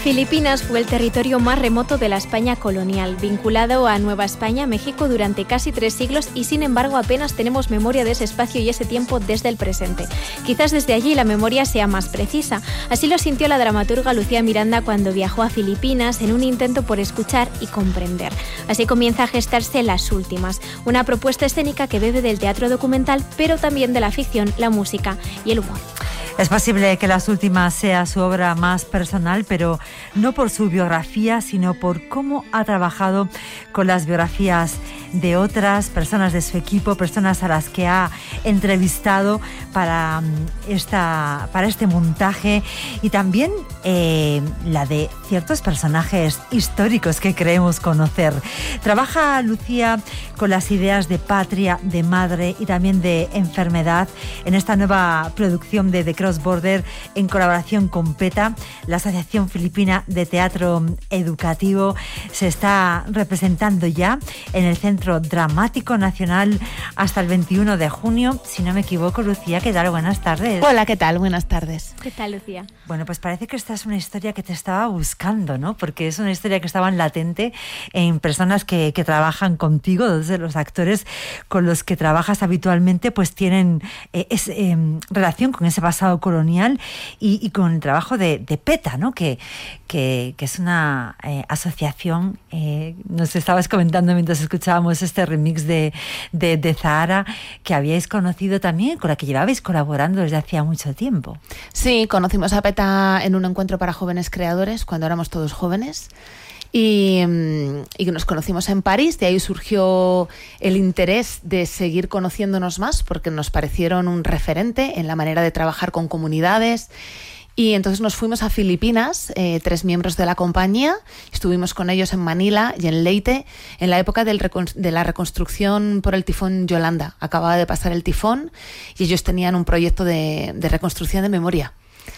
Filipinas fue el territorio más remoto de la España colonial, vinculado a Nueva España, México, durante casi 3 siglos y sin embargo apenas tenemos memoria de ese espacio y ese tiempo desde el presente. Quizás desde allí la memoria sea más precisa. Así lo sintió la dramaturga Lucía Miranda cuando viajó a Filipinas en un intento por escuchar y comprender. Así comienza a gestarse Las Últimas, una propuesta escénica que bebe del teatro documental, pero también de la ficción, la música y el humor. Es posible que Las Últimas sea su obra más personal, pero no por su biografía, sino por cómo ha trabajado con las biografías de otras personas de su equipo, personas a las que ha entrevistado para este montaje, y también la de ciertos personajes históricos que creemos conocer. Trabaja Lucía con las ideas de patria, de madre y también de enfermedad en esta nueva producción de The Cross Border en colaboración con PETA, la Asociación Filipina de Teatro Educativo. Se está representando ya en el Centro Dramático Nacional hasta el 21 de junio. Si no me equivoco, Lucía, ¿qué tal? Buenas tardes. Hola, ¿qué tal? Buenas tardes. ¿Qué tal, Lucía? Bueno, pues parece que esta es una historia que te estaba buscando, ¿no? Porque es una historia que estaba latente en personas que trabajan contigo, dos de los actores con los que trabajas habitualmente, pues tienen relación con ese pasado colonial y con el trabajo de PETA, ¿no? Que es una asociación, nos estabas comentando mientras escuchábamos este remix de Zahara, que habíais conocido también, con la que llevabais colaborando desde hacía mucho tiempo. Sí, conocimos a PETA en un encuentro para jóvenes creadores, cuando éramos todos jóvenes. Y nos conocimos en París, de ahí surgió el interés de seguir conociéndonos más, porque nos parecieron un referente en la manera de trabajar con comunidades. Y entonces nos fuimos a Filipinas, 3 miembros de la compañía, estuvimos con ellos en Manila y en Leyte, en la época de la reconstrucción por el tifón Yolanda. Acababa de pasar el tifón y ellos tenían un proyecto de reconstrucción de memoria.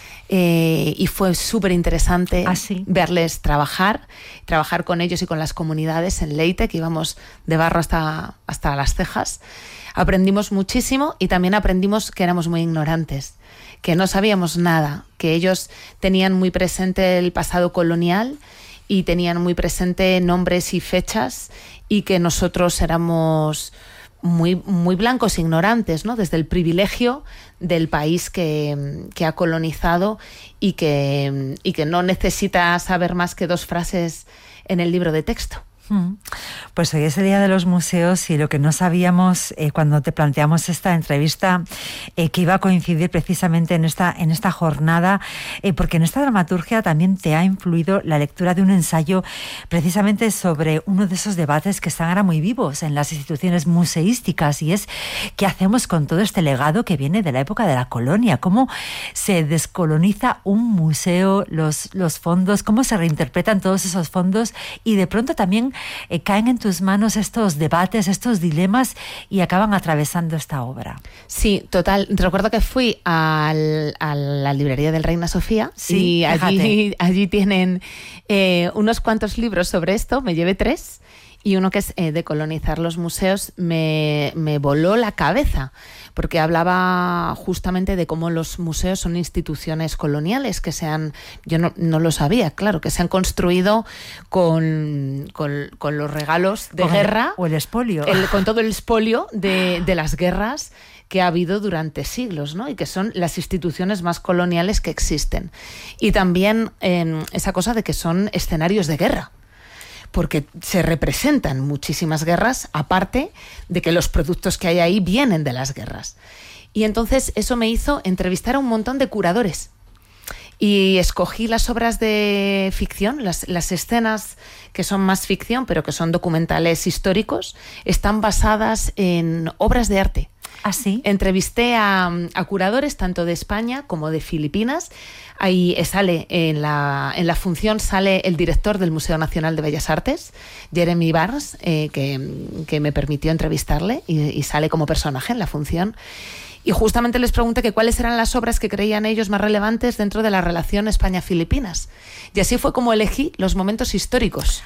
Y fue súper interesante verles trabajar con ellos y con las comunidades en Leyte, que íbamos de barro hasta las cejas. Aprendimos muchísimo y también aprendimos que éramos muy ignorantes, que no sabíamos nada, que ellos tenían muy presente el pasado colonial y tenían muy presente nombres y fechas, y que nosotros éramos muy, muy blancos, ignorantes, ¿no? Desde el privilegio del país que ha colonizado y que no necesita saber más que 2 frases en el libro de texto. Pues hoy es el Día de los Museos y lo que no sabíamos cuando te planteamos esta entrevista, que iba a coincidir precisamente en esta jornada, porque en esta dramaturgia también te ha influido la lectura de un ensayo precisamente sobre uno de esos debates que están ahora muy vivos en las instituciones museísticas, y es qué hacemos con todo este legado que viene de la época de la colonia, cómo se descoloniza un museo, los fondos, cómo se reinterpretan todos esos fondos, y de pronto también caen en tus manos estos debates, estos dilemas, y acaban atravesando esta obra. Sí, total. Recuerdo que fui a la librería del Reina Sofía, sí, y allí tienen unos cuantos libros sobre esto. Me llevé 3, y uno que es Decolonizar los museos me voló la cabeza, porque hablaba justamente de cómo los museos son instituciones coloniales yo no lo sabía, claro, que se han construido con los regalos de guerra. O el expolio. Con todo el expolio de las guerras que ha habido durante siglos, ¿no? Y que son las instituciones más coloniales que existen. Y también esa cosa de que son escenarios de guerra, porque se representan muchísimas guerras, aparte de que los productos que hay ahí vienen de las guerras. Y entonces eso me hizo entrevistar a un montón de curadores. Y escogí las obras de ficción, las escenas que son más ficción, pero que son documentales históricos, están basadas en obras de arte. ¿Ah, sí? Entrevisté a curadores tanto de España como de Filipinas. Ahí sale en la función sale el director del Museo Nacional de Bellas Artes, Jeremy Barnes, que me permitió entrevistarle, y sale como personaje en la función. Y justamente les pregunté que cuáles eran las obras que creían ellos más relevantes dentro de la relación España-Filipinas. Y así fue como elegí los momentos históricos.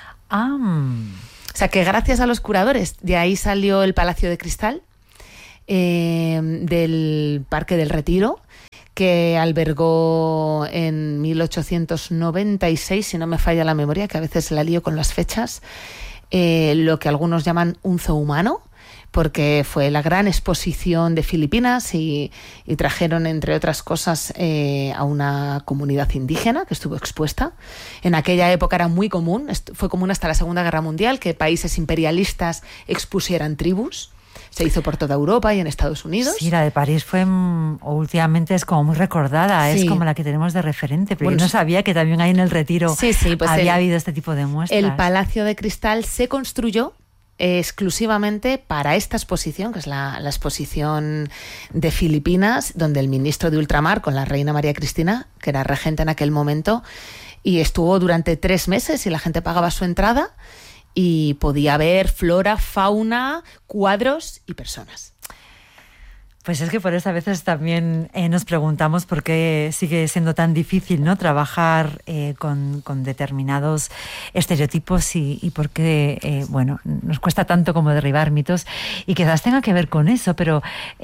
O sea, que gracias a los curadores, de ahí salió el Palacio de Cristal, del Parque del Retiro, que albergó en 1896, si no me falla la memoria, que a veces la lío con las fechas, lo que algunos llaman un zoo humano, porque fue la gran exposición de Filipinas y trajeron, entre otras cosas, a una comunidad indígena que estuvo expuesta. En aquella época era muy común, fue común hasta la Segunda Guerra Mundial, que países imperialistas expusieran tribus. Se hizo por toda Europa y en Estados Unidos. Sí, la de París fue, últimamente es como muy recordada, sí. Es como la que tenemos de referente, pero yo no sabía que también ahí en el Retiro pues había habido este tipo de muestras. El Palacio de Cristal se construyó exclusivamente para esta exposición, que es la exposición de Filipinas, donde el ministro de Ultramar, con la reina María Cristina, que era regente en aquel momento, y estuvo durante 3 meses y la gente pagaba su entrada y podía ver flora, fauna, cuadros y personas. Pues es que por eso a veces también nos preguntamos por qué sigue siendo tan difícil, ¿no?, trabajar con determinados estereotipos y por qué nos cuesta tanto como derribar mitos, y quizás tenga que ver con eso, pero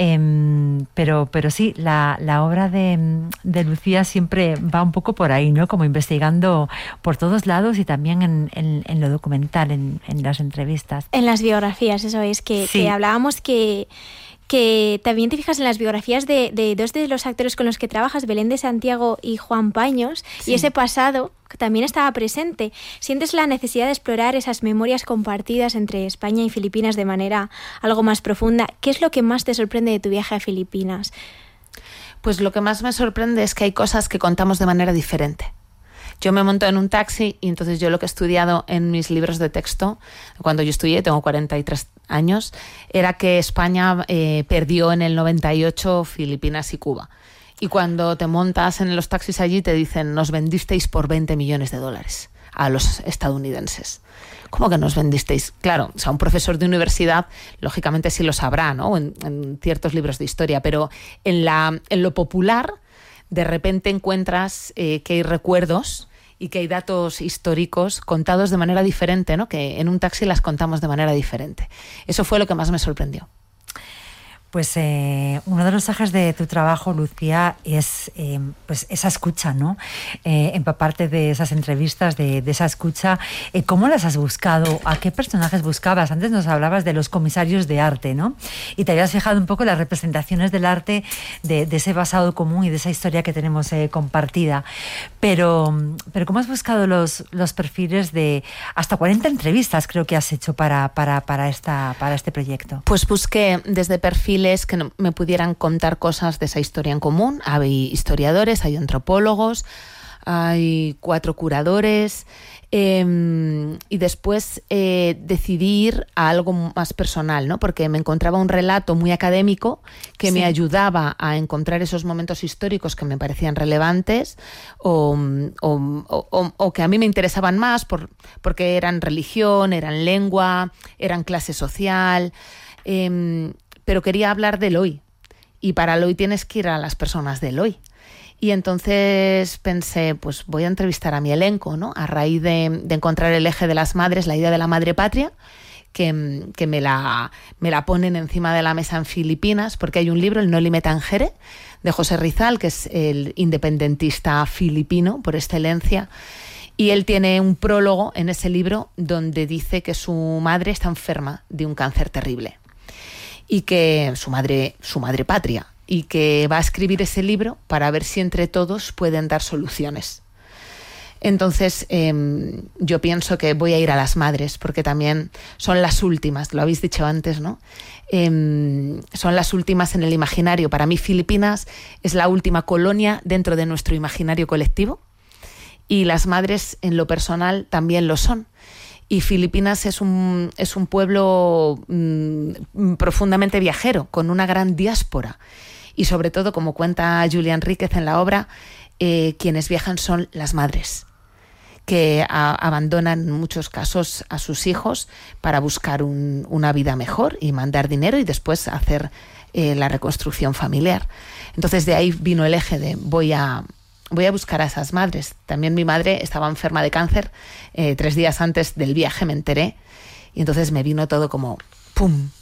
sí, la obra de Lucía siempre va un poco por ahí, ¿no?, como investigando por todos lados y también en lo documental, en las entrevistas. En las biografías, eso es, que hablábamos que también te fijas en las biografías de 2 de los actores con los que trabajas, Belén de Santiago y Juan Paños, y ese pasado que también estaba presente. ¿Sientes la necesidad de explorar esas memorias compartidas entre España y Filipinas de manera algo más profunda? ¿Qué es lo que más te sorprende de tu viaje a Filipinas? Pues lo que más me sorprende es que hay cosas que contamos de manera diferente. Yo me monto en un taxi y entonces yo lo que he estudiado en mis libros de texto, cuando yo estudié, tengo 43 años, era que España perdió en el 98 Filipinas y Cuba. Y cuando te montas en los taxis allí te dicen, nos vendisteis por $20 millones a los estadounidenses. ¿Cómo que nos vendisteis? Claro, o sea, un profesor de universidad lógicamente sí lo sabrá, ¿no?, en ciertos libros de historia, pero en lo popular de repente encuentras que hay recuerdos y que hay datos históricos contados de manera diferente, ¿no?, que en un taxi las contamos de manera diferente. Eso fue lo que más me sorprendió. Pues uno de los ejes de tu trabajo, Lucía, es pues esa escucha, ¿no? Empaparte de esas entrevistas, de esa escucha. ¿Cómo las has buscado? ¿A qué personajes buscabas? Antes nos hablabas de los comisarios de arte, ¿no? Y te habías fijado un poco en las representaciones del arte, de ese pasado común y de esa historia que tenemos compartida. Pero ¿cómo has buscado los perfiles de hasta 40 entrevistas creo que has hecho para este proyecto? Pues busqué desde perfiles que me pudieran contar cosas de esa historia en común. Hay historiadores, hay antropólogos, hay 4 curadores, y después decidí ir a algo más personal, ¿no?, porque me encontraba un relato muy académico que me ayudaba a encontrar esos momentos históricos que me parecían relevantes o que a mí me interesaban más porque eran religión, eran lengua, eran clase social, pero quería hablar del hoy, y para el hoy tienes que ir a las personas del hoy. Y entonces pensé, pues voy a entrevistar a mi elenco, ¿no?, a raíz de encontrar el eje de las madres, la idea de la madre patria, que me la ponen encima de la mesa en Filipinas, porque hay un libro, el Noli Me Tangere, de José Rizal, que es el independentista filipino por excelencia, y él tiene un prólogo en ese libro donde dice que su madre está enferma de un cáncer terrible, y que su madre patria, y que va a escribir ese libro para ver si entre todos pueden dar soluciones. Entonces yo pienso que voy a ir a las madres, porque también son las últimas, lo habéis dicho antes, ¿no? Son las últimas en el imaginario. Para mí Filipinas es la última colonia dentro de nuestro imaginario colectivo, y las madres en lo personal también lo son. Y Filipinas es un pueblo profundamente viajero, con una gran diáspora. Y sobre todo, como cuenta Julia Enríquez en la obra, quienes viajan son las madres, que abandonan en muchos casos a sus hijos para buscar una vida mejor y mandar dinero y después hacer la reconstrucción familiar. Entonces de ahí vino el eje de voy a buscar a esas madres. También mi madre estaba enferma de cáncer, 3 días antes del viaje me enteré, y entonces me vino todo como ¡pum!,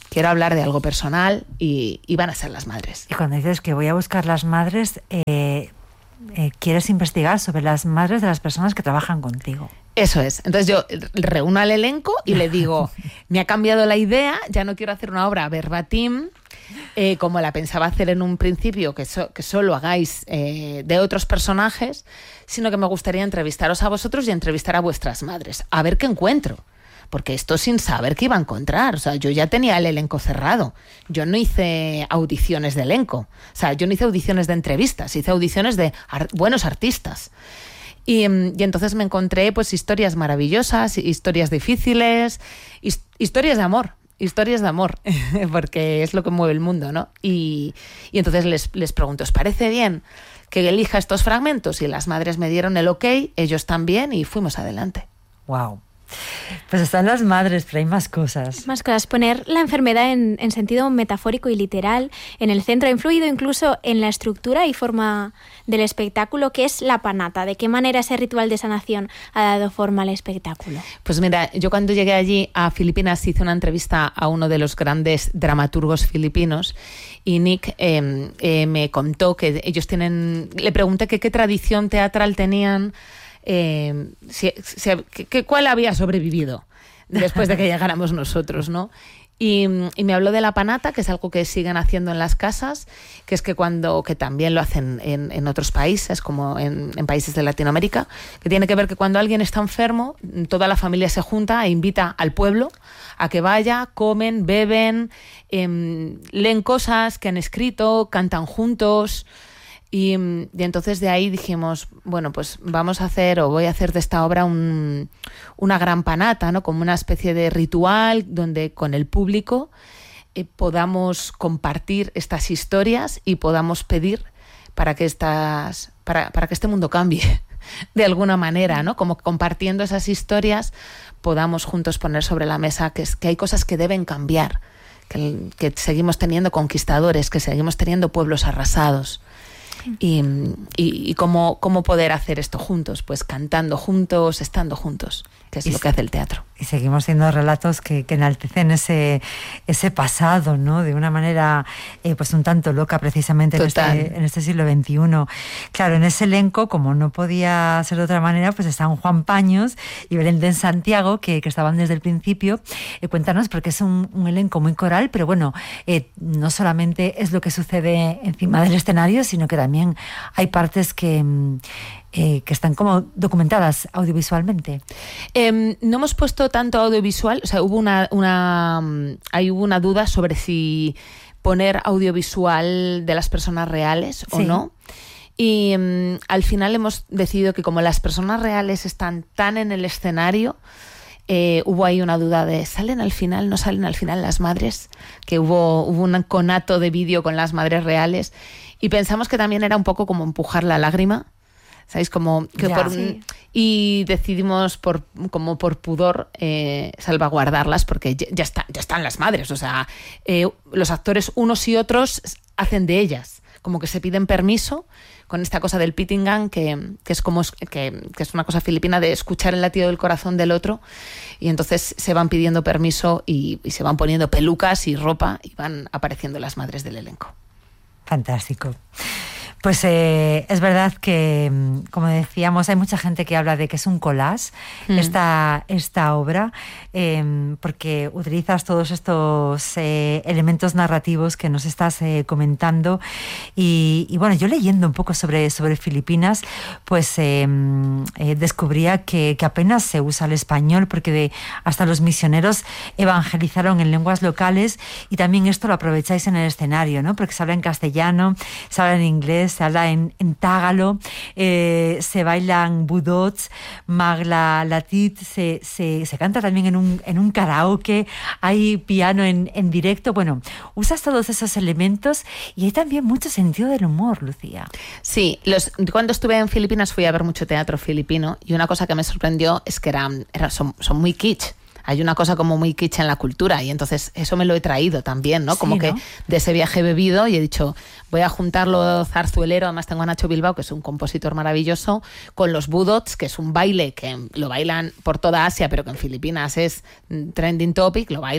quiero hablar de algo personal y van a ser las madres. Y cuando dices que voy a buscar las madres, quieres investigar sobre las madres de las personas que trabajan contigo. Eso es. Entonces yo reúno al elenco y le digo, me ha cambiado la idea, ya no quiero hacer una obra verbatim, como la pensaba hacer en un principio, que solo hagáis de otros personajes, sino que me gustaría entrevistaros a vosotros y entrevistar a vuestras madres, a ver qué encuentro. Porque esto sin saber qué iba a encontrar. O sea, yo ya tenía el elenco cerrado. Yo no hice audiciones de elenco. O sea, yo no hice audiciones de entrevistas, hice audiciones de buenos artistas. Y entonces me encontré pues historias maravillosas, historias difíciles, historias de amor, porque es lo que mueve el mundo, ¿no? Y entonces les pregunto, ¿os parece bien que elija estos fragmentos? Y las madres me dieron el ok, ellos también, y fuimos adelante. Wow. Pues están las madres, pero hay más cosas. Más cosas. Poner la enfermedad en sentido metafórico y literal en el centro ha influido incluso en la estructura y forma del espectáculo, que es la panata. ¿De qué manera ese ritual de sanación ha dado forma al espectáculo? Pues mira, yo cuando llegué allí a Filipinas hice una entrevista a uno de los grandes dramaturgos filipinos y Nick me contó que ellos tienen... Le pregunté que qué tradición teatral tenían, cuál había sobrevivido después de que llegáramos nosotros, ¿no? Y me habló de la panata, que es algo que siguen haciendo en las casas, que es que también lo hacen en otros países, como en países de Latinoamérica, que tiene que ver que cuando alguien está enfermo, toda la familia se junta e invita al pueblo a que vaya, comen, beben, leen cosas que han escrito, cantan juntos. Y entonces de ahí dijimos, bueno, pues voy a hacer de esta obra una gran panata, ¿no? Como una especie de ritual donde con el público podamos compartir estas historias y podamos pedir para que este mundo cambie de alguna manera, ¿no? Como compartiendo esas historias podamos juntos poner sobre la mesa que hay cosas que deben cambiar, que seguimos teniendo conquistadores, que seguimos teniendo pueblos arrasados. Y cómo poder hacer esto juntos, pues cantando juntos, estando juntos, que es lo que hace el teatro. Y seguimos siendo relatos que enaltecen ese pasado, ¿no? De una manera pues un tanto loca, precisamente en este siglo XXI. Claro, en ese elenco, como no podía ser de otra manera, pues están Juan Paños y Belén de Santiago, que estaban desde el principio. Cuéntanos, porque es un elenco muy coral, pero bueno, no solamente es lo que sucede encima del escenario, sino que también hay partes que están como documentadas audiovisualmente. No hemos puesto tanto audiovisual, o sea, hubo una duda sobre si poner audiovisual de las personas reales o no. Y al final hemos decidido que como las personas reales están tan en el escenario, hubo ahí una duda de ¿salen al final, no salen al final las madres? Que hubo un conato de vídeo con las madres reales y pensamos que también era un poco como empujar la lágrima. ¿Sabéis? Y decidimos por pudor salvaguardarlas porque ya están las madres. O sea, los actores unos y otros hacen de ellas. Como que se piden permiso con esta cosa del pittingan, que es una cosa filipina de escuchar el latido del corazón del otro. Y entonces se van pidiendo permiso y se van poniendo pelucas y ropa y van apareciendo las madres del elenco. Fantástico. Pues es verdad que, como decíamos, hay mucha gente que habla de que es un collage esta obra, porque utilizas todos estos elementos narrativos que nos estás comentando. Y bueno, yo leyendo un poco sobre Filipinas, pues descubría que apenas se usa el español, porque hasta los misioneros evangelizaron en lenguas locales, y también esto lo aprovecháis en el escenario, ¿no? Porque se habla en castellano, se habla en inglés, se habla en tágalo, se bailan budots, magla latit, se canta también en un karaoke, hay piano en directo. Bueno, usas todos esos elementos y hay también mucho sentido del humor, Lucía. Sí, cuando estuve en Filipinas fui a ver mucho teatro filipino y una cosa que me sorprendió es que son muy kitsch. Hay una cosa como muy kitsch en la cultura y entonces eso me lo he traído también, ¿no? Como que de ese viaje he bebido y he dicho, voy a juntarlo zarzuelero, además tengo a Nacho Bilbao, que es un compositor maravilloso, con los budots, que es un baile que lo bailan por toda Asia, pero que en Filipinas es trending topic, lo bailan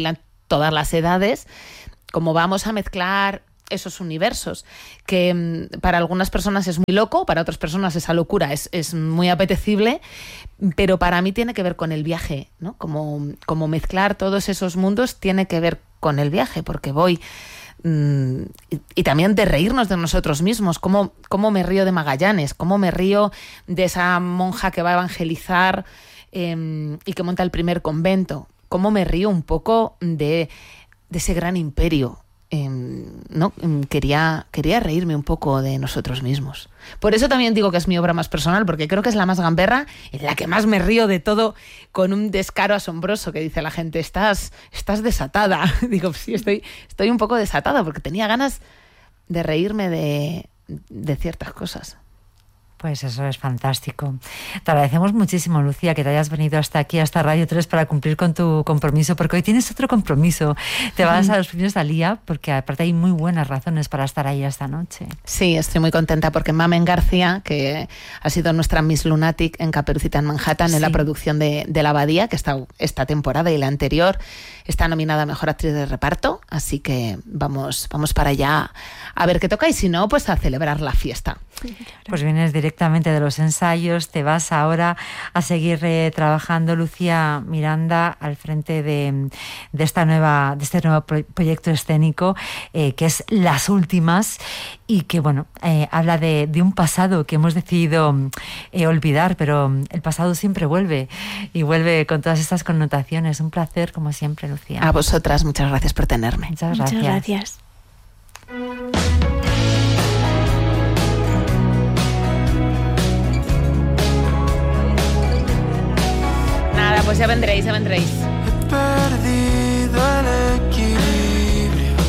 todas las edades, cómo vamos a mezclar esos universos, que para algunas personas es muy loco, para otras personas esa locura es muy apetecible, pero para mí tiene que ver con el viaje, ¿no? Como mezclar todos esos mundos tiene que ver con el viaje, porque voy... y también de reírnos de nosotros mismos, cómo me río de Magallanes, cómo me río de esa monja que va a evangelizar y que monta el primer convento, cómo me río un poco de ese gran imperio. ¿No? Quería reírme un poco de nosotros mismos. Por eso también digo que es mi obra más personal, porque creo que es la más gamberra, en la que más me río de todo, con un descaro asombroso que dice la gente, estás desatada. Digo, sí, estoy un poco desatada, porque tenía ganas de reírme de ciertas cosas. Pues eso es fantástico. Te agradecemos muchísimo, Lucía, que te hayas venido hasta aquí, hasta Radio 3, para cumplir con tu compromiso, porque hoy tienes otro compromiso. Te vas a los premios Dalía, porque aparte hay muy buenas razones para estar ahí esta noche. Sí, estoy muy contenta porque Mamen García, que ha sido nuestra Miss Lunatic en Caperucita en Manhattan, en la producción de La Abadía, que está esta temporada y la anterior, está nominada a Mejor Actriz de Reparto, así que vamos para allá a ver qué toca, y si no, pues a celebrar la fiesta. Pues vienes directamente de los ensayos, te vas ahora a seguir trabajando, Lucía Miranda, al frente de este nuevo proyecto escénico, que es Las Últimas, y que bueno, habla de un pasado que hemos decidido olvidar, pero el pasado siempre vuelve, y vuelve con todas estas connotaciones. Un placer, como siempre, Lucía. A vosotras, muchas gracias por tenerme. Muchas gracias. Muchas gracias. Nada, pues ya vendréis.